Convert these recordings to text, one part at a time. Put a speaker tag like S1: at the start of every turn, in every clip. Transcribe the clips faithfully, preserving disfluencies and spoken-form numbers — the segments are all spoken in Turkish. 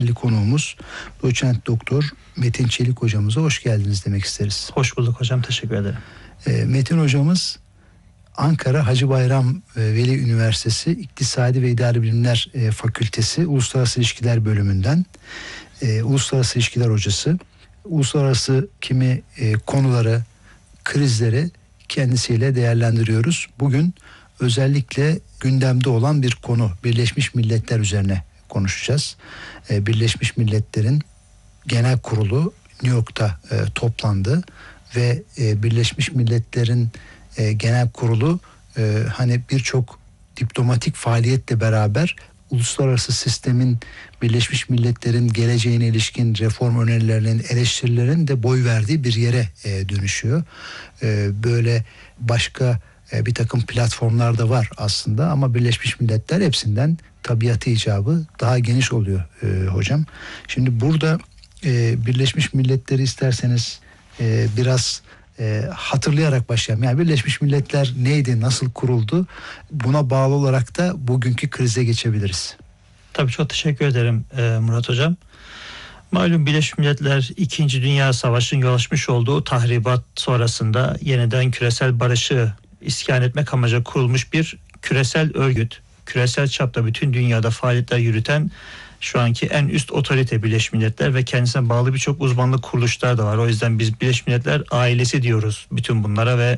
S1: Konuğumuz doçent doktor Metin Çelik hocamıza hoş geldiniz demek isteriz.
S2: Hoş bulduk hocam, teşekkür ederim.
S1: E, Metin hocamız Ankara Hacı Bayram Veli Üniversitesi İktisadi ve İdari Bilimler e, Fakültesi Uluslararası İlişkiler Bölümünden e, Uluslararası İlişkiler Hocası. Uluslararası kimi e, konuları, krizleri kendisiyle değerlendiriyoruz. Bugün özellikle gündemde olan bir konu Birleşmiş Milletler üzerine konuşacağız. Ee, Birleşmiş Milletler'in genel kurulu New York'ta e, toplandı ve e, Birleşmiş Milletler'in e, genel kurulu e, hani birçok diplomatik faaliyetle beraber uluslararası sistemin, Birleşmiş Milletler'in geleceğine ilişkin reform önerilerinin, eleştirilerin de boy verdiği bir yere e, dönüşüyor. E, böyle başka e, bir takım platformlar da var aslında ama Birleşmiş Milletler hepsinden tabiatı icabı daha geniş oluyor e, hocam. Şimdi burada e, Birleşmiş Milletler'i isterseniz e, biraz e, hatırlayarak başlayalım. Yani Birleşmiş Milletler neydi, nasıl kuruldu? Buna bağlı olarak da bugünkü krize geçebiliriz.
S2: Tabii, çok teşekkür ederim e, Murat hocam. Malum Birleşmiş Milletler İkinci Dünya Savaşı'nın yol açmış olduğu tahribat sonrasında yeniden küresel barışı iskan etmek amacıyla kurulmuş bir küresel örgüt. Küresel çapta bütün dünyada faaliyetler yürüten şu anki en üst otorite Birleşmiş Milletler ve kendisine bağlı birçok uzmanlık kuruluşlar da var. O yüzden biz Birleşmiş Milletler ailesi diyoruz bütün bunlara ve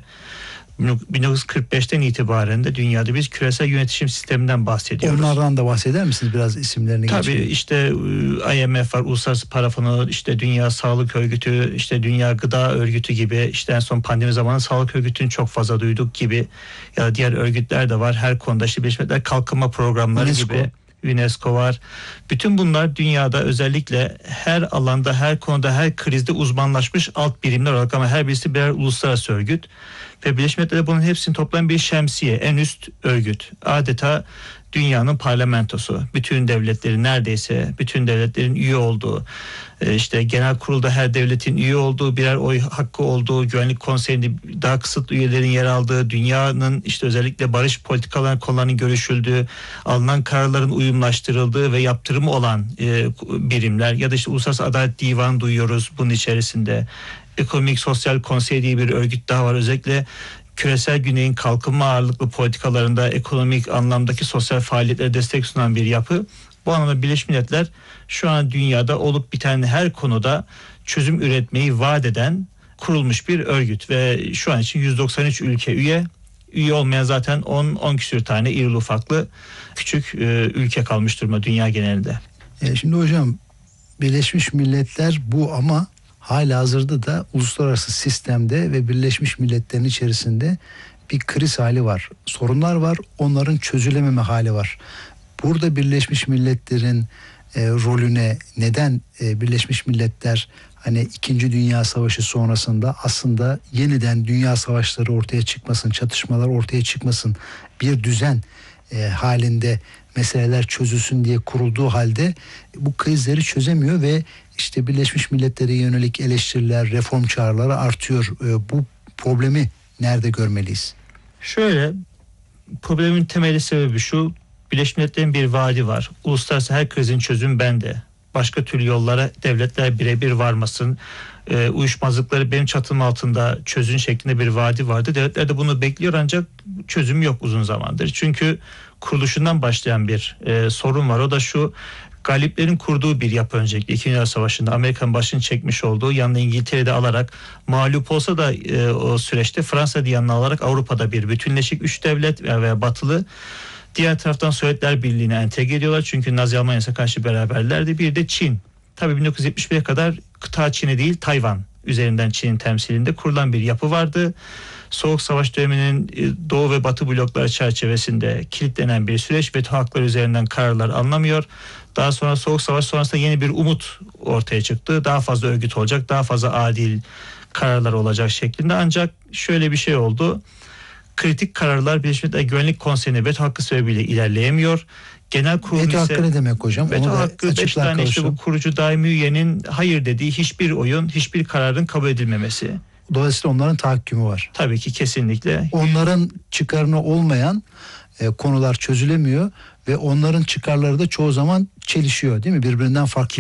S2: bin dokuz yüz kırk beşten itibaren de dünyada biz küresel yönetişim sisteminden bahsediyoruz.
S1: Onlardan da bahseder misiniz biraz isimlerini?
S2: Tabii
S1: geçelim.
S2: işte I M F var, Uluslararası Para Fonu, işte Dünya Sağlık Örgütü, işte Dünya Gıda Örgütü gibi, işte en son pandemi zamanı Sağlık Örgütü'nü çok fazla duyduk gibi ya da diğer örgütler de var. Her konuda işte Birleşmiş Milletler kalkınma programları UNESCO gibi. UNESCO var. Bütün bunlar dünyada özellikle her alanda, her konuda, her krizde uzmanlaşmış alt birimler olarak ama her birisi birer uluslararası örgüt. Ve Birleşmiş Milletler'de bunun hepsini toplayan bir şemsiye, en üst örgüt. Adeta dünyanın parlamentosu. Bütün devletlerin neredeyse, bütün devletlerin üye olduğu, işte genel kurulda her devletin üye olduğu, birer oy hakkı olduğu, güvenlik konseyinde daha kısıtlı üyelerin yer aldığı, dünyanın işte özellikle barış politikalarının konularının görüşüldüğü, alınan kararların uyumlaştırıldığı ve yaptırımı olan e, birimler ya da işte Uluslararası Adalet Divanı duyuyoruz bunun içerisinde. Ekonomik Sosyal Konsey diye bir örgüt daha var. Özellikle küresel güneyin kalkınma ağırlıklı politikalarında ekonomik anlamdaki sosyal faaliyetlere destek sunan bir yapı. Bu anlamda Birleşmiş Milletler şu an dünyada olup biten her konuda çözüm üretmeyi vaat eden kurulmuş bir örgüt ve şu an için yüz doksan üç ülke üye. Üye olmayan zaten on on küsür tane irili ufaklı küçük e, ülke kalmış durumda dünya genelinde.
S1: E şimdi hocam Birleşmiş Milletler bu ama halihazırda da uluslararası sistemde ve Birleşmiş Milletler'in içerisinde bir kriz hali var. Sorunlar var, onların çözülememe hali var. Burada Birleşmiş Milletler'in e, rolüne neden e, Birleşmiş Milletler hani İkinci Dünya Savaşı sonrasında aslında yeniden dünya savaşları ortaya çıkmasın, çatışmalar ortaya çıkmasın, bir düzen e, halinde meseleler çözülsün diye kurulduğu halde bu krizleri çözemiyor ve işte Birleşmiş Milletler'e yönelik eleştiriler, reform çağrıları artıyor. E, bu problemi nerede görmeliyiz?
S2: Şöyle, problemin temeli sebebi şu: Birleşmiş Milletler'in bir vaadi var. Uluslararası her krizin çözümü bende. Başka türlü yollara devletler birebir varmasın. E, uyuşmazlıkları benim çatım altında çözün şeklinde bir vaadi vardı. Devletler de bunu bekliyor ancak çözüm yok uzun zamandır. Çünkü kuruluşundan başlayan bir e, sorun var. O da şu: galiplerin kurduğu bir yapı öncelikle. İkinci Dünya Savaşı'nda Amerika'nın başını çekmiş olduğu, yanına İngiltere'de alarak, mağlup olsa da e, o süreçte Fransa'da yanına alarak Avrupa'da bir bütünleşik üç devlet veya batılı, diğer taraftan Sovyetler Birliği'ne entegre ediyorlar. Çünkü Nazi Almanya'ya karşı beraberlerdi. Bir de Çin. Tabii bin dokuz yüz yetmiş bire kadar kıta Çin'i değil Tayvan üzerinden Çin'in temsilinde kurulan bir yapı vardı. Soğuk Savaş döneminin Doğu ve Batı blokları çerçevesinde kilitlenen bir süreç, veto hakları üzerinden kararlar alınamıyor. Daha sonra Soğuk Savaş sonrasında yeni bir umut ortaya çıktı. Daha fazla örgüt olacak, daha fazla adil kararlar olacak şeklinde. Ancak şöyle bir şey oldu: kritik kararlar Birleşmiş Milletler Güvenlik Konseyi'ne veto hakkı sebebiyle ilerleyemiyor. Genel kurul
S1: veto
S2: ise,
S1: hakkı ne demek hocam?
S2: Veto
S1: Onu
S2: hakkı beş tane işte bu kurucu daimi üyenin hayır dediği hiçbir oyun, hiçbir kararın kabul edilmemesi.
S1: Dolayısıyla onların tahakkümü var.
S2: Tabii ki, kesinlikle.
S1: Onların çıkarına olmayan e, konular çözülemiyor ve onların çıkarları da çoğu zaman çelişiyor, değil mi? Birbirinden farklı.